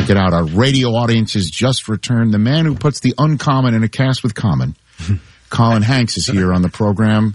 Check it out. Our radio audience has just returned. The man who puts the uncommon in a cast with common. Colin Hanks is here on the program.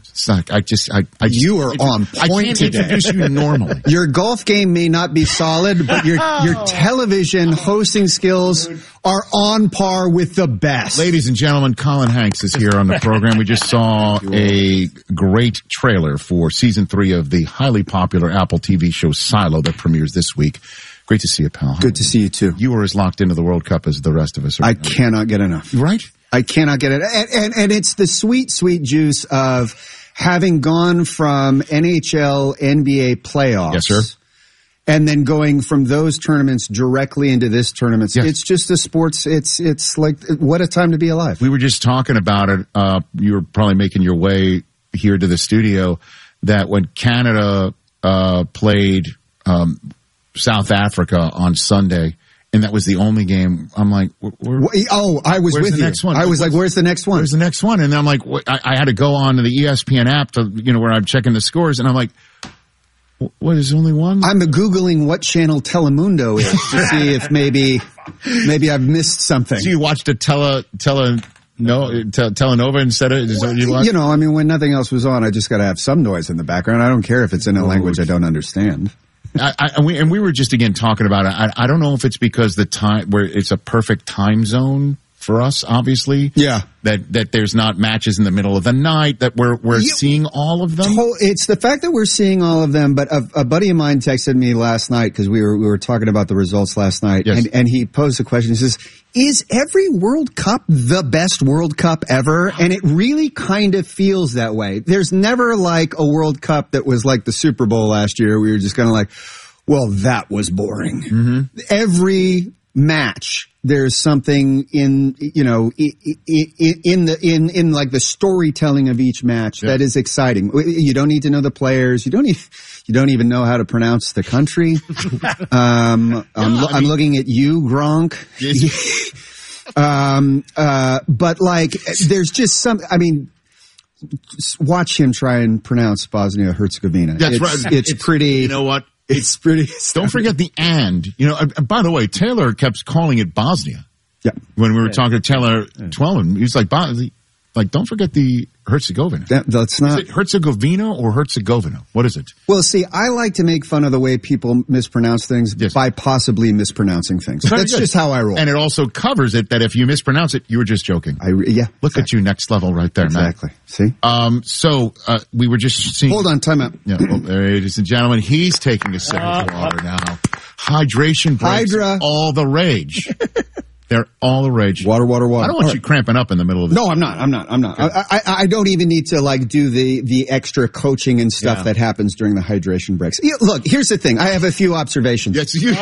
You are on point I can't today. introduce you normally. Your golf game may not be solid, but your television hosting skills are on par with the best. Ladies and gentlemen, Colin Hanks is here on the program. We just saw a great trailer for season 3 of the highly popular Apple TV show Silo that premieres this week. Great to see you, pal. Good to see you, too. You are as locked into the World Cup as the rest of us are. I cannot get enough. Right? I cannot get it. And it's the sweet, sweet juice of having gone from NHL, NBA playoffs. Yes, sir. And then going from those tournaments directly into this tournament. Yes. It's just the sports. It's like, what a time to be alive. We were just talking about it. You were probably making your way here to the studio that when Canada played South Africa on Sunday, and that was the only game. I'm like, I was with you. Next one? I was like, where's the next one? Where's the next one? And then I'm like, I had to go on to the ESPN app to, where I'm checking the scores. And I'm like, what is only one? I'm Googling what channel Telemundo is to see if maybe I've missed something. So you watched a Telenova instead of, is that what you watched? When nothing else was on, I just got to have some noise in the background. I don't care if it's in a language I don't understand. We were just again talking about it. I don't know if it's because the time where it's a perfect time zone for us, obviously. Yeah. That there's not matches in the middle of the night, that we're seeing all of them. It's the fact that we're seeing all of them, but a buddy of mine texted me last night because we were talking about the results last night, yes. and he posed the question. He says, is every World Cup the best World Cup ever? And it really kind of feels that way. There's never like a World Cup that was like the Super Bowl last year. We were just kind of like, well, that was boring. Mm-hmm. Every match, there's something in like the storytelling of each match that is exciting. You don't need to know the players. You don't even know how to pronounce the country. I'm looking at you, Gronk. But like, there's just watch him try and pronounce Bosnia-Herzegovina. That's right. It's pretty. You know what? It's pretty. Don't forget the and. By the way, Taylor kept calling it Bosnia. Yeah. When we were talking to Taylor Twellman, he was like, don't forget the Herzegovina. That's not. Is it Herzegovina or Herzegovina? What is it? Well, see, I like to make fun of the way people mispronounce things by possibly mispronouncing things. That's just how I roll. And it also covers it that if you mispronounce it, you were just joking. Look at you, next level right there, exactly. Man. See? So we were just seeing. Hold on, time out. Yeah, ladies and gentlemen, he's taking a sip of water now. Hydration breaks all the rage. They're all the rage. Water. I don't want you cramping up in the middle of this. No, I'm not. I don't even need to do the extra coaching and stuff that happens during the hydration breaks. Look, here's the thing. I have a few observations. Yes, you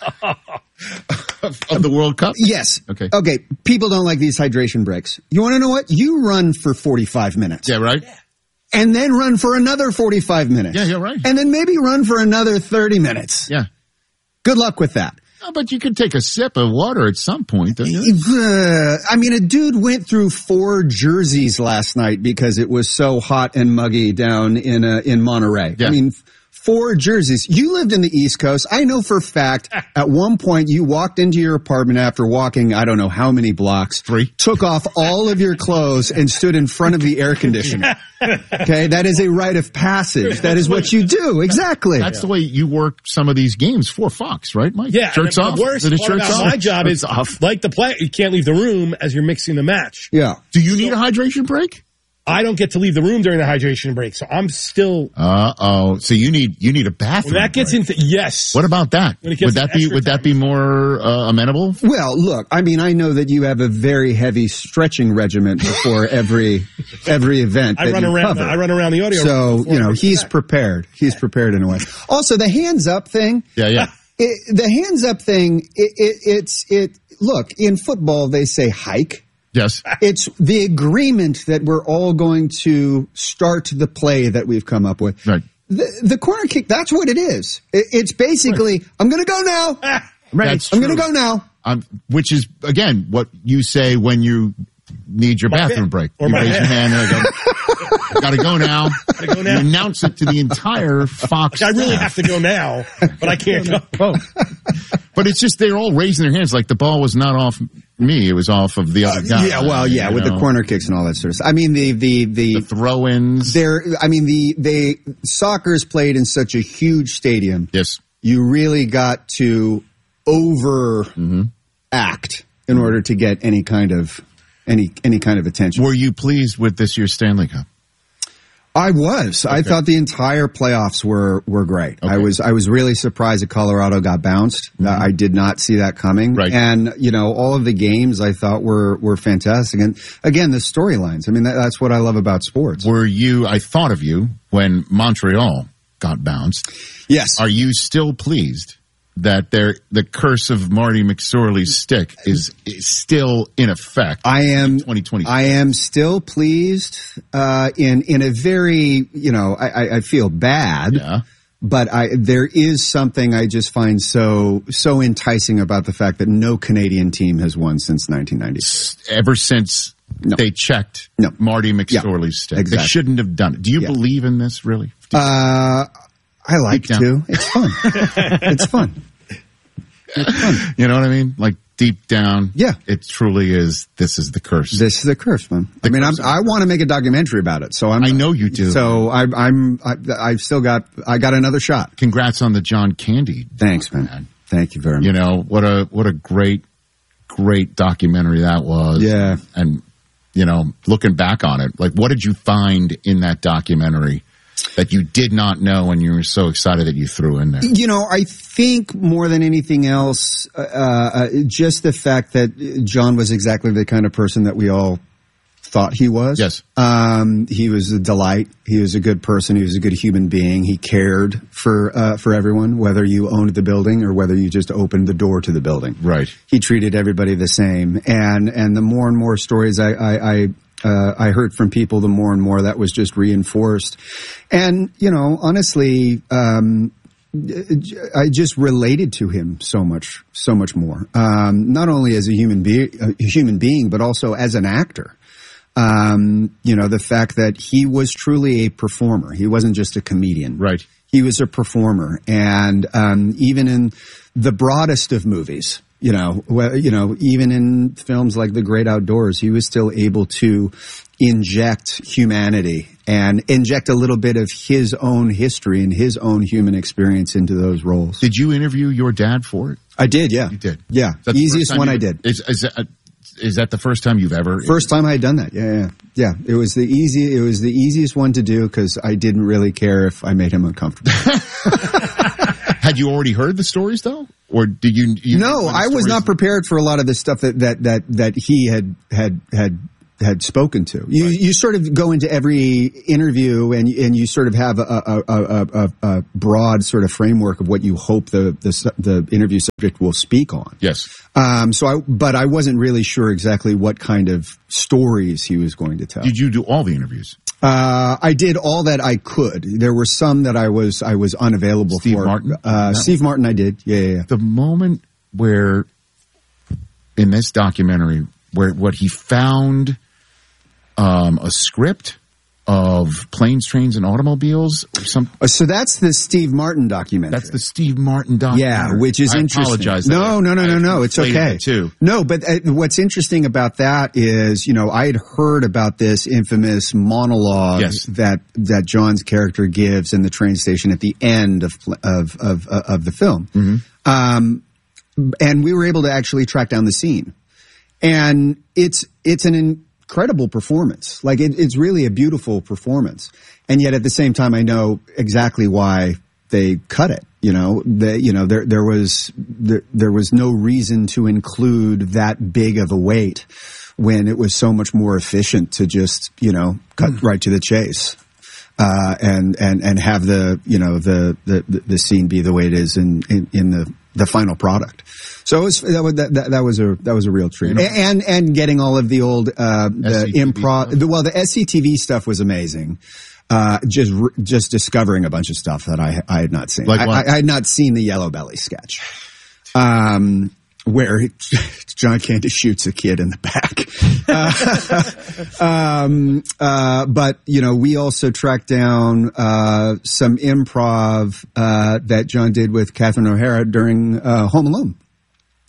of the World Cup? Yes. Okay. People don't like these hydration breaks. You want to know what? You run for 45 minutes. Yeah, right? And then run for another 45 minutes. Yeah, you're right. And then maybe run for another 30 minutes. Yeah. Good luck with that. No, but you could take a sip of water at some point, don't you? A dude went through 4 jerseys last night because it was so hot and muggy down in Monterey. Yeah. 4 jerseys. You lived in the East Coast. I know for a fact at one point you walked into your apartment after walking, I don't know how many blocks. 3. Took off all of your clothes and stood in front of the air conditioner. Okay, that is a rite of passage. That is what you do. Exactly. That's the way you work some of these games for Fox, right, Mike? Yeah. Shirts off. The worst part about my job is, like the player, you can't leave the room as you're mixing the match. Yeah. Do you need a hydration break? I don't get to leave the room during the hydration break, so I'm still. So you need a bathroom. When that gets into yes. What about that? Would that be more amenable? Well, look, I know that you have a very heavy stretching regimen before every event. I run around the audio. So he's prepared. He's prepared in a way. Also, the hands up thing. Yeah. The hands up thing. Look, in football they say hike. Yes. It's the agreement that we're all going to start the play that we've come up with. Right. The corner kick, that's what it is. It's basically, right. I'm going to go now. I'm ready. I'm going to go now. Which is, again, what you say when you need your bathroom break. Or you raise your hand and go, gotta go now. You announce it to the entire Fox I really have to go now, but I can't go. But it's just they're all raising their hands like the ball was not off me; it was off of the other guy. Yeah, well, yeah, with the corner kicks and all that sort of stuff. I mean, the throw-ins. the soccer is played in such a huge stadium. Yes, you really got to overact in order to get any kind of attention. Were you pleased with this year's Stanley Cup? I was. Okay. I thought the entire playoffs were great. Okay. I was really surprised that Colorado got bounced. I did not see that coming. Right. And, all of the games I thought were fantastic. And again, the storylines. I mean, that's what I love about sports. I thought of you when Montreal got bounced. Yes. Are you still pleased that the curse of Marty McSorley's stick is still in effect? I am in 2020. I am still pleased in a very, I feel bad. Yeah. But there is something I just find so enticing about the fact that no Canadian team has won since 1990. Ever since they checked Marty McSorley's stick. Exactly. They shouldn't have done it. Do you believe in this, really? I like to. It's fun. It's fun. You know what I mean? Like deep down, it truly is. This is the curse. This is the curse, man. I want to make a documentary about it. So I know you do. So I've still got another shot. Congrats on the John Candy. Thanks, man. Thank you very much. What a great documentary that was. Yeah. And looking back on it, like what did you find in that documentary that you did not know and you were so excited that you threw in there? I think more than anything else, just the fact that John was exactly the kind of person that we all thought he was. Yes. He was a delight. He was a good person. He was a good human being. He cared for everyone, whether you owned the building or whether you just opened the door to the building. Right. He treated everybody the same. And the more and more stories I heard from people, the more and more that was just reinforced. And, honestly, I just related to him so much more. Not only as a human being, but also as an actor. The fact that he was truly a performer. He wasn't just a comedian. Right. He was a performer. And, even in the broadest of movies, even in films like The Great Outdoors, he was still able to inject humanity and inject a little bit of his own history and his own human experience into those roles. Did you interview your dad for it? I did, yeah. You did? Yeah. Easiest one I did. Is that the first time you've ever? First time I had done that. Yeah. It was the easiest one to do because I didn't really care if I made him uncomfortable. Had you already heard the stories though? Or did you No, I was not prepared for a lot of the stuff that he had spoken to. You sort of go into every interview and you sort of have a broad sort of framework of what you hope the interview subject will speak on. Yes. But I wasn't really sure exactly what kind of stories he was going to tell. Did you do all the interviews? I did all that I could. There were some that I was unavailable Steve for. Martin? Steve Martin I did. Yeah. The moment where in this documentary where what he found a script of Planes, Trains, and Automobiles. So that's the Steve Martin documentary. That's the Steve Martin documentary. Yeah, which is interesting. I apologize. No. It's okay. Too. No, but what's interesting about that is, I had heard about this infamous monologue that John's character gives in the train station at the end of the film. Mm-hmm. And we were able to actually track down the scene. And it's an incredible performance. Like it's really a beautiful performance. And yet at the same time, I know exactly why they cut it. There was no reason to include that big of a weight when it was so much more efficient to just, cut right to the chase. And have the scene be the way it is in the final product. So that was a real treat. And getting all of the old, the improv, the SCTV stuff was amazing. Just discovering a bunch of stuff that I had not seen. Like what? I had not seen the Yellow Belly sketch. Where John Candy shoots a kid in the back. But, we also tracked down some improv that John did with Catherine O'Hara during Home Alone.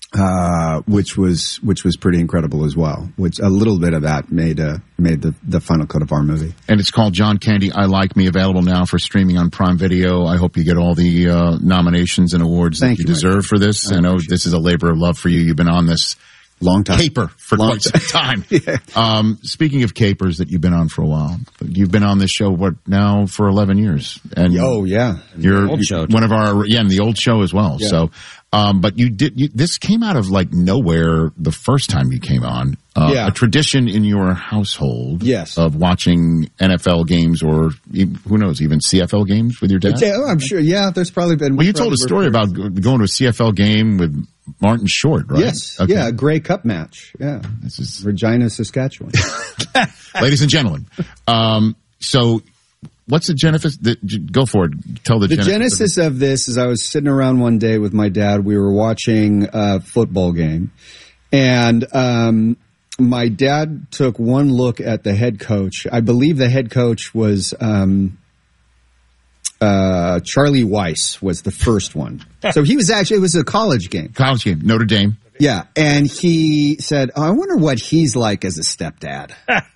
which was pretty incredible as well. Which a little bit of that made the final cut of our movie. And it's called John Candy, I Like Me, available now for streaming on Prime Video. I hope you get all the nominations and awards that you deserve for this. I know this is a labor of love for you. You've been on this long time caper for quite some time. Yeah. Speaking of capers that you've been on for a while, you've been on this show now for 11 years. And you're old show. One of our and the old show as well. Yeah. So, but this came out of like nowhere the first time you came on. A tradition in your household. Yes. Of watching NFL games or who knows, even CFL games with your dad. I'm sure. Yeah, there's probably been. Well, you told a story about going to a CFL game with Martin Short, right? Yes. Okay. Yeah, a Grey Cup match. Yeah. This is Regina, Saskatchewan. ladies and gentlemen. So what's the genesis? Go for it. Tell the genesis of this is I was sitting around one day with my dad. We were watching a football game, and my dad took one look at the head coach. I believe the head coach was Charlie Weiss was the first one. So he was it was a college game. Notre Dame. Yeah. And he said, I wonder what he's like as a stepdad.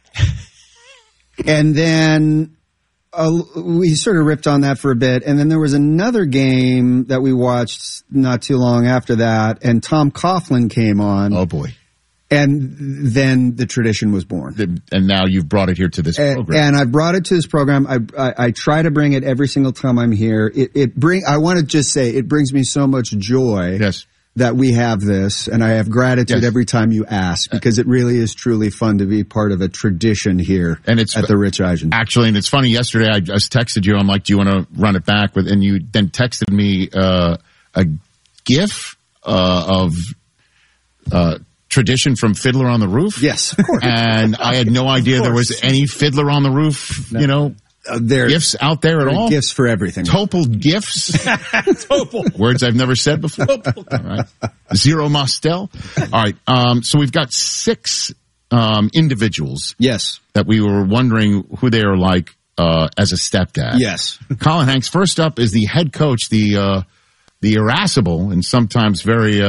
And then we sort of ripped on that for a bit. And then there was another game that we watched not too long after that. And Tom Coughlin came on. Oh, boy. And then the tradition was born. And now you've brought it here to this program. And I brought it to this program. I try to bring it every single time I'm here. I want to just say it brings me so much joy. Yes. That we have this, and I have gratitude every time you ask, because it really is truly fun to be part of a tradition here at the Rich Eisen. Actually, and it's funny, yesterday I just texted you, I'm like, do you want to run it back? And you then texted me a GIF of tradition from Fiddler on the Roof. Yes, of course. And I had no idea there was any Fiddler on the Roof, gifts out there at all? Gifts for everything. Topol gifts. Topol. Words I've never said before. All right. Zero Mostel. All right. So we've got 6 individuals. Yes. That we were wondering who they are like as a stepdad. Yes. Colin Hanks, first up, is the head coach, the irascible and sometimes very,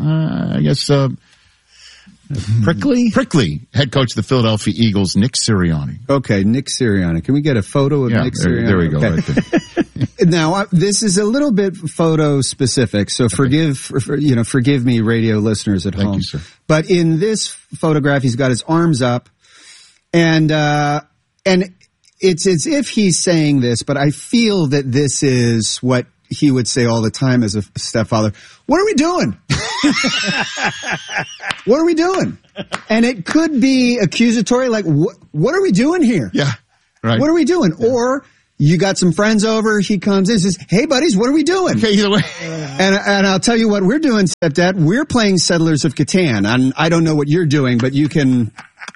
prickly head coach of the Philadelphia Eagles, Nick Sirianni. Okay, Nick Sirianni. Can we get a photo of Nick Sirianni? There we go. Okay. Right there. Now, this is a little bit photo specific, so forgive me, radio listeners at home. Thank you, sir. But in this photograph, he's got his arms up, and it's as if he's saying this, but I feel that this is what he would say all the time as a stepfather. What are we doing? What are we doing? And it could be accusatory, like, what are we doing here? Yeah, right. What are we doing? Yeah. Or you got some friends over, he comes in and says, hey, buddies, what are we doing? Okay, either way. And I'll tell you what we're doing, stepdad. We're playing Settlers of Catan. And I don't know what you're doing, but you can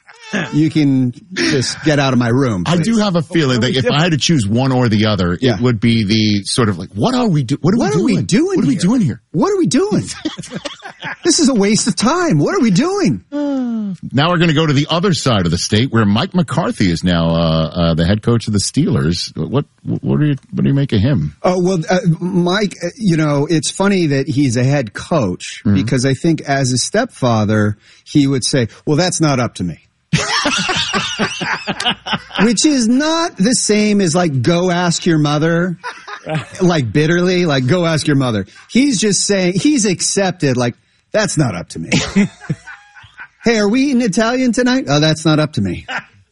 just get out of my room, please. I do have a feeling that if I had to choose one or the other, it would be the sort of like, what are we doing? What are we doing here? What are we doing? This is a waste of time. What are we doing? Now we're going to go to the other side of the state where Mike McCarthy is now the head coach of the Steelers. What do you make of him? Oh, well, Mike, it's funny that he's a head coach because I think as a stepfather, he would say, well, that's not up to me. Which is not the same as like, go ask your mother, like bitterly, like go ask your mother. He's just saying, he's accepted, like, that's not up to me. Hey, are we eating Italian tonight? Oh, that's not up to me.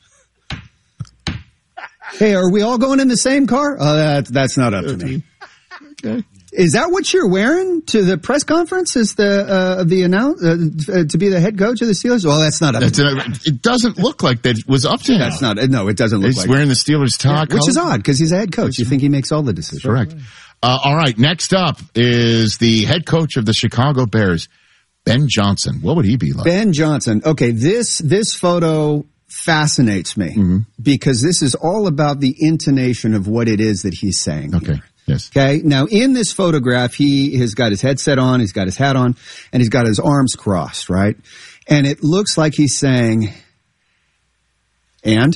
Hey, are we all going in the same car? Oh, that's not up to me. Okay. Is that what you're wearing to the press conference? Is to be the head coach of the Steelers? Well, that's not up to me. It doesn't look like that was up to him. That's not. No, it doesn't look He's like. He's wearing the Steelers tie, which is odd because he's a head coach. You think he makes all the decisions? Correct. All right. Next up is the head coach of the Chicago Bears, Ben Johnson. What would he be like? Ben Johnson. Okay, this photo fascinates me because this is all about the intonation of what it is that he's saying. Okay. Here. Yes. Okay. Now, in this photograph, he has got his headset on, he's got his hat on, and he's got his arms crossed, right? And it looks like he's saying, and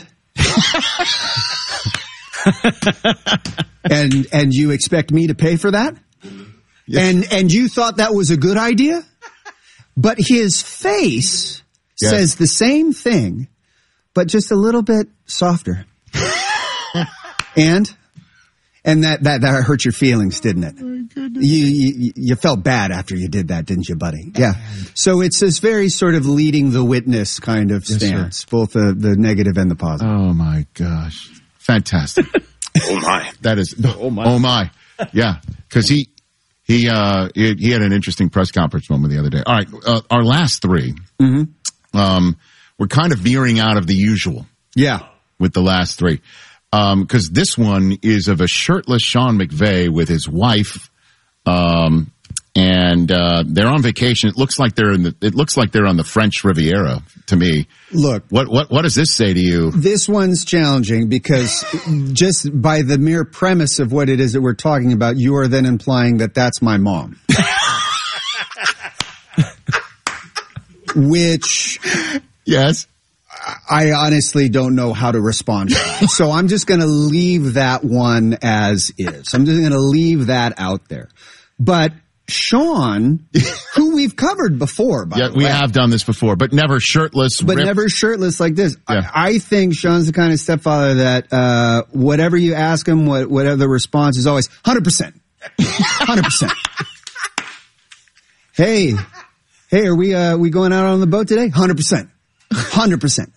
you expect me to pay for that? Yes. And you thought that was a good idea? But his face says the same thing, but just a little bit softer. And that hurt your feelings, didn't it? Oh, you felt bad after you did that, didn't you, buddy? Yeah. So it's this very sort of leading the witness kind of stance, both the negative and the positive. Oh my gosh. Fantastic. Oh my. That is, oh my. Yeah. Cause he had an interesting press conference moment the other day. All right. Our last three, we're kind of veering out of the usual. Yeah. With the last three. Cause this one is of a shirtless Sean McVay with his wife. And they're on vacation. It looks like they're on the French Riviera to me. Look, what does this say to you? This one's challenging because just by the mere premise of what it is that we're talking about, you are then implying that that's my mom. Which, yes, I honestly don't know how to respond to that. So I'm just going to leave that one as is. I'm just going to leave that out there. But Sean, who we've covered before, by the way. We have done this before, but never shirtless. But never shirtless like this. Yeah. I think Sean's the kind of stepfather that whatever you ask him, whatever the response is always 100%. 100%. Hey, are we going out on the boat today? 100%. 100%.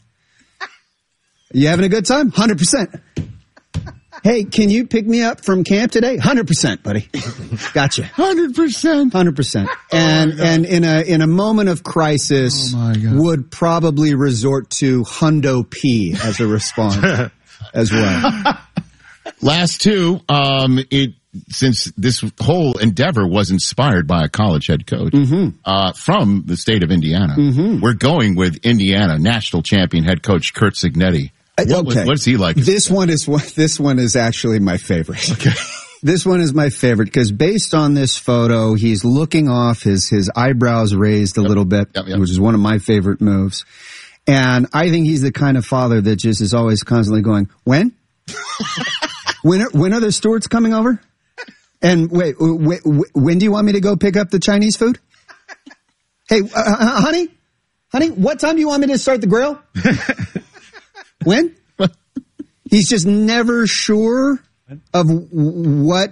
You having a good time? 100%. Hey, can you pick me up from camp today? 100%, buddy. Gotcha. 100%. 100%. And in a moment of crisis, would probably resort to Hundo P as a response as well. Last two, since this whole endeavor was inspired by a college head coach from the state of Indiana, we're going with Indiana national champion head coach Curt Cignetti. What's he like? This one is actually my favorite. Okay. This one is my favorite because based on this photo, he's looking off, his eyebrows raised a little bit, which is one of my favorite moves. And I think he's the kind of father that just is always constantly going, when? When are the stewards coming over? And wait, when do you want me to go pick up the Chinese food? Hey, honey, what time do you want me to start the grill? When? He's just never sure of when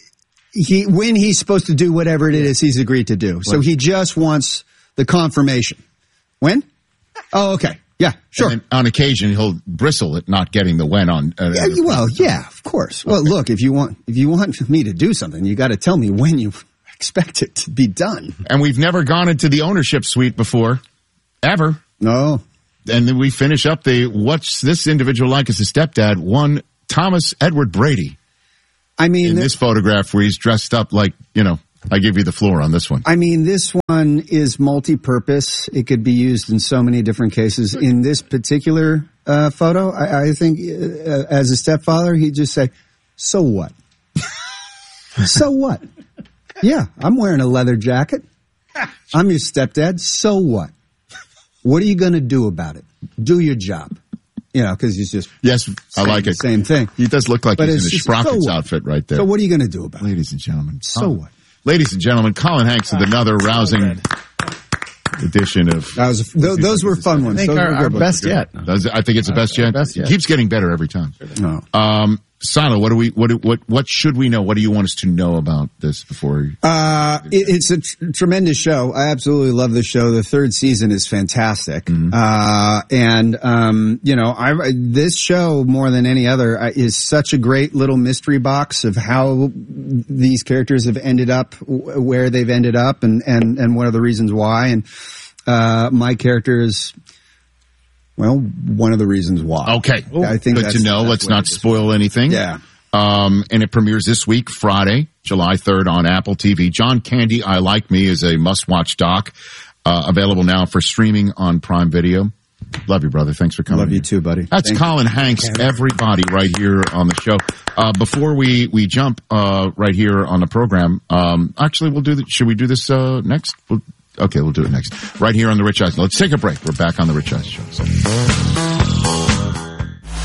he's supposed to do whatever it is he's agreed to do. So he just wants the confirmation. When? Oh, okay. Yeah, sure. And on occasion, he'll bristle at not getting the when on. Yeah, of course. Well, look, if you want me to do something, you got to tell me when you expect it to be done. And we've never gone into the ownership suite before, ever. No. And then we finish up what's this individual like as a stepdad? One Thomas Edward Brady. I mean, in this photograph where he's dressed up like, I give you the floor on this one. I mean, this one is multi-purpose. It could be used in so many different cases. In this particular photo, I think as a stepfather, he'd just say, so what? So what? Yeah, I'm wearing a leather jacket. I'm your stepdad. So what? What are you going to do about it? Do your job. Because he's just I like it. Same thing. He does look like he's in a Sprockets outfit right there. So what are you going to do about it? Ladies and gentlemen. So what? Ladies and gentlemen, Colin Hanks with another rousing edition of... Those were fun ones. I think our best yet. I think it's the best yet. It keeps getting better every time. No. Silo, what should we know? What do you want us to know about this before? It's a tremendous show. I absolutely love the show. The third season is fantastic. This show more than any other is such a great little mystery box of how these characters have ended up where they've ended up and what are the reasons why. And my character is, one of the reasons why. Okay. I think good to know. Let's not spoil anything. Yeah. And it premieres this week, Friday, July 3rd on Apple TV. John Candy, I Like Me is a must-watch doc, available now for streaming on Prime Video. Love you, brother. Thanks for coming. Love you too, buddy. That's Colin Hanks, everybody, right here on the show. Before we jump right here on the program, actually, should we do this next? Okay, we'll do it next. Right here on The Rich Eisen. Let's take a break. We're back on The Rich Eisen Show.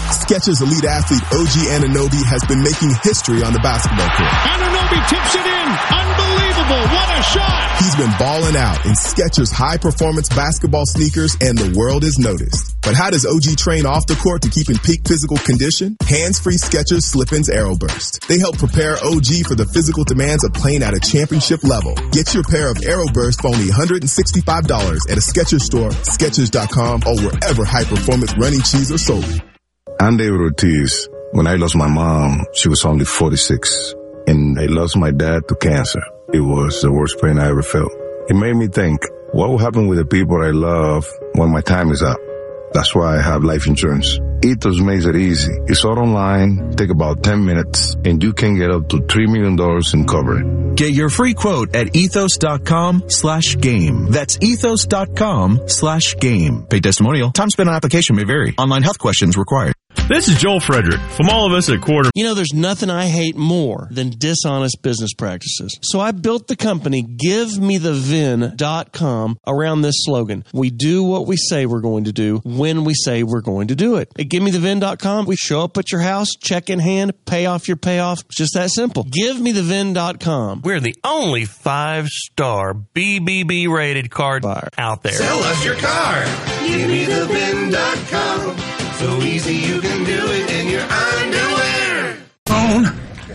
Skechers elite athlete OG Anunoby has been making history on the basketball court. Anunoby tips it in. Unbelievable. What a shot. He's been balling out in Skechers high-performance basketball sneakers, and the world has noticed. But how does OG train off the court to keep in peak physical condition? Hands-free Skechers Slip-ins Aeroburst. They help prepare OG for the physical demands of playing at a championship level. Get your pair of Aeroburst for only $165 at a Skechers store, Skechers.com, or wherever high-performance running shoes are sold. I'm David Ortiz. When I lost my mom, she was only 46. And I lost my dad to cancer. It was the worst pain I ever felt. It made me think, what will happen with the people I love when my time is up? That's why I have life insurance. Ethos makes it easy. It's all online, take about 10 minutes, and you can get up to $3 million in coverage. Get your free quote at ethos.com/game. That's ethos.com/game. Paid testimonial. Time spent on application may vary. Online health questions required. This is Joel Frederick from all of us at Quarter. You know, there's nothing I hate more than dishonest business practices. So I built the company GiveMeTheVin.com around this slogan. We do what we say we're going to do when we say we're going to do it. At GiveMeTheVin.com, we show up at your house, check in hand, pay off your payoff. It's just that simple. GiveMeTheVin.com. We're the only 5-star BBB rated card buyer out there. Sell us your car. GiveMeTheVin.com. So easy you can do it in your underwear.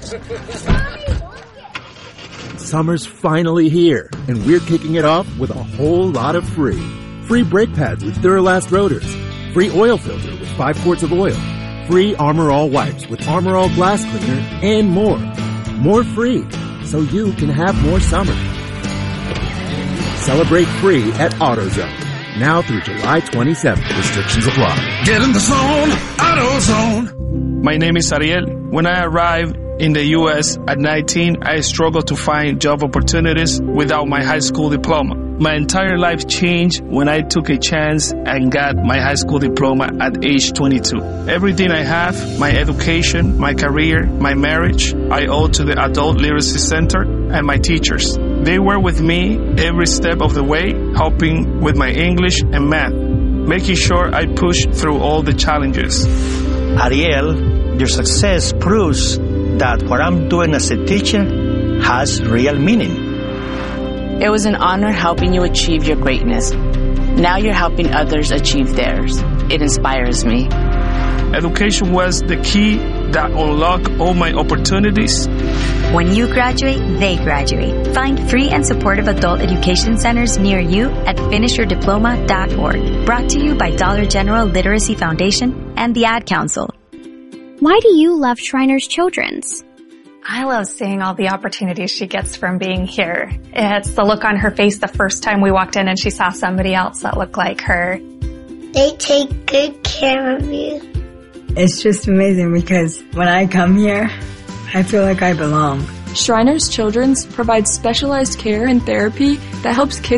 Summer's finally here, and we're kicking it off with a whole lot of free. Free brake pads with Duralast rotors. Free oil filter with 5 quarts of oil. Free Armor All wipes with Armor All glass cleaner, and more. More free, so you can have more summer. Celebrate free at AutoZone. Now through July 27th. Restrictions apply. Get in the zone, AutoZone. My name is Ariel. When I arrived in the U.S. at 19, I struggled to find job opportunities without my high school diploma. My entire life changed when I took a chance and got my high school diploma at age 22. Everything I have, my education, my career, my marriage, I owe to the Adult Literacy Center and my teachers. They were with me every step of the way, helping with my English and math, making sure I pushed through all the challenges. Ariel, your success proves that what I'm doing as a teacher has real meaning. It was an honor helping you achieve your greatness. Now you're helping others achieve theirs. It inspires me. Education was the key that unlocked all my opportunities. When you graduate, they graduate. Find free and supportive adult education centers near you at finishyourdiploma.org. Brought to you by Dollar General Literacy Foundation and the Ad Council. Why do you love Shriners Children's? I love seeing all the opportunities she gets from being here. It's the look on her face the first time we walked in and she saw somebody else that looked like her. They take good care of you. It's just amazing because when I come here, I feel like I belong. Shriners Children's provides specialized care and therapy that helps kids